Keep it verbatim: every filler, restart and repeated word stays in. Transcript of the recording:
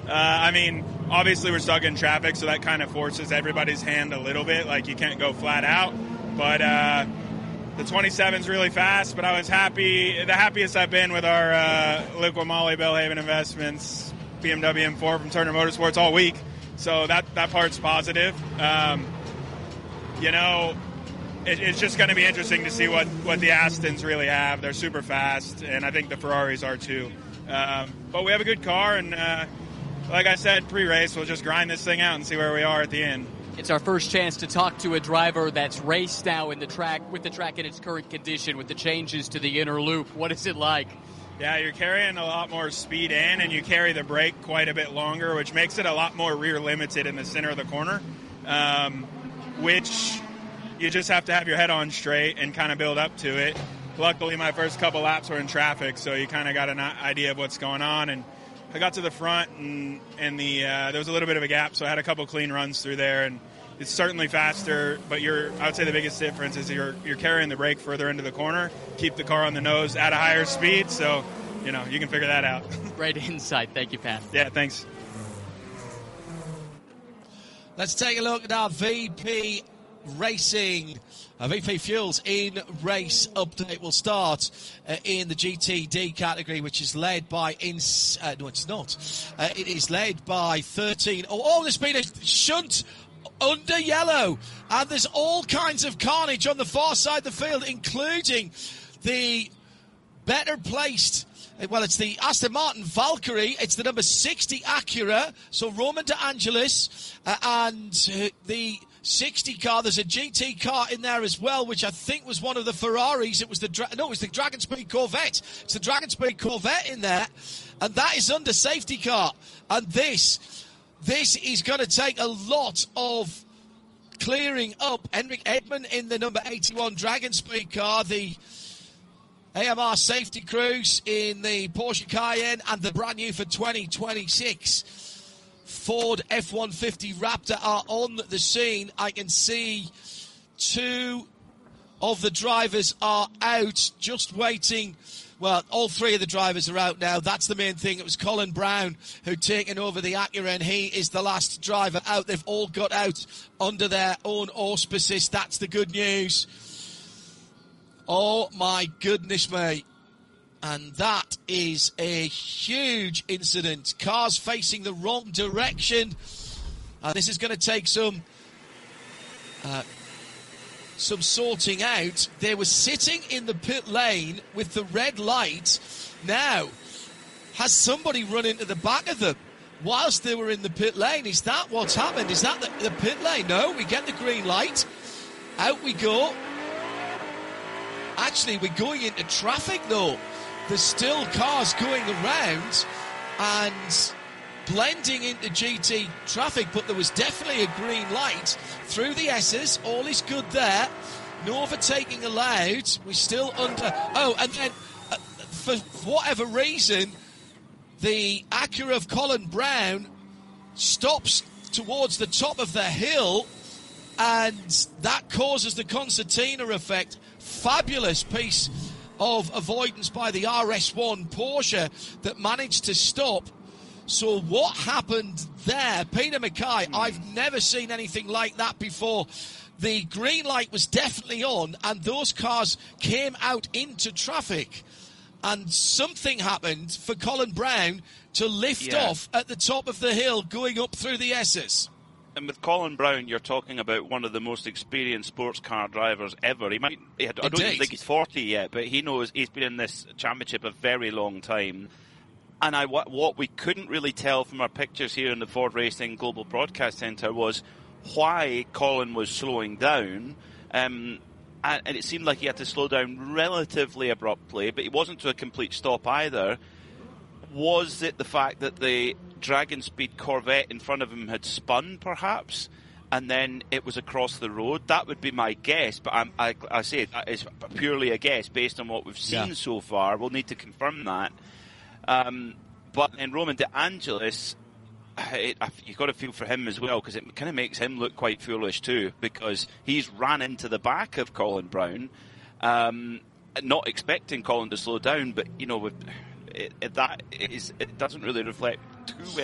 Uh, I mean, obviously we're stuck in traffic, so that kind of forces everybody's hand a little bit. Like, you can't go flat out. But uh, the twenty-seven's really fast, but I was happy, the happiest I've been with our uh, Luke Wamali, Belhaven Investments, B M W M four from Turner Motorsports all week. So that, that part's positive. Um, you know, it, it's just going to be interesting to see what, what the Astons really have. They're super fast, and I think the Ferraris are too. Um, but we have a good car, and uh, like I said, pre-race, we'll just grind this thing out and see where we are at the end. It's our first chance to talk to a driver that's raced now in the track, with the track in its current condition, with the changes to the inner loop. What is it like? Yeah, you're carrying a lot more speed in, and you carry the brake quite a bit longer, which makes it a lot more rear limited in the center of the corner, um, which you just have to have your head on straight and kind of build up to it. Luckily, my first couple laps were in traffic, so you kind of got an idea of what's going on. And I got to the front, and, and the uh, there was a little bit of a gap, so I had a couple clean runs through there. And it's certainly faster, but you're I would say the biggest difference is you're you're carrying the brake further into the corner, keep the car on the nose at a higher speed. So, you know, you can figure that out. Great insight. Thank you, Pat. Yeah, thanks. Let's take a look at our V P Racing. Uh, V P Fuels in race update will start uh, in the G T D category, which is led by ins. Uh, no, it's not. Uh, it is led by thirteen. Oh, oh, there's been a shunt under yellow, and there's all kinds of carnage on the far side of the field, including the better placed. Well, it's the Aston Martin Valkyrie. It's the number sixty Acura. So Roman De Angelis uh, and uh, the sixty car. There's a G T car in there as well, which I think was one of the Ferraris. It was the Dra- no, it was the Dragon Speed Corvette. It's the Dragon Speed Corvette in there, and that is under safety car. And this, this is going to take a lot of clearing up. Henrik Edman in the number eighty-one Dragon Speed car, the A M R Safety Cruise in the Porsche Cayenne, and the brand new for twenty twenty-six Ford F one fifty Raptor are on the scene. I can see two of the drivers are out, just waiting. Well, all three of the drivers are out now. That's the main thing. It was Colin Brown who'd taken over the Acura, and he is the last driver out. They've all got out under their own auspices. That's the good news. Oh, my goodness me. And that is a huge incident. Cars facing the wrong direction. Uh, this is going to take some uh, some sorting out. They were sitting in the pit lane with the red light. Now, has somebody run into the back of them whilst they were in the pit lane? Is that what's happened? Is that the, the pit lane? No, we get the green light. Out we go. Actually, we're going into traffic, though. There's still cars going around and blending into G T traffic, but there was definitely a green light through the S's. All is good there. No overtaking allowed. We're still under... Oh, and then, uh, for whatever reason, the Acura of Colin Brown stops towards the top of the hill, and that causes the concertina effect. Fabulous piece of avoidance by the R S one Porsche that managed to stop. So what happened there? Peter Mackay, I've never seen anything like that before. The green light was definitely on, and those cars came out into traffic, and something happened for Colin Brown to lift yeah. off at the top of the hill going up through the S's. And with Colin Brown, you're talking about one of the most experienced sports car drivers ever. He might, I don't Indeed. even think he's forty yet, but he knows he's been in this championship a very long time. And I, what, what we couldn't really tell from our pictures here in the Ford Racing Global Broadcast Centre was why Colin was slowing down. Um, and, and it seemed like he had to slow down relatively abruptly, but he wasn't to a complete stop either. Was it the fact that the Dragon Speed Corvette in front of him had spun, perhaps, and then it was across the road? That would be my guess, but I'm, I, I say it's purely a guess based on what we've seen yeah. so far. We'll need to confirm that. Um, but in Roman De Angelis, it, you've got to feel for him as well, because it kind of makes him look quite foolish too, because he's ran into the back of Colin Brown, um, not expecting Colin to slow down, but you know, with, it, it, that is, it doesn't really reflect too well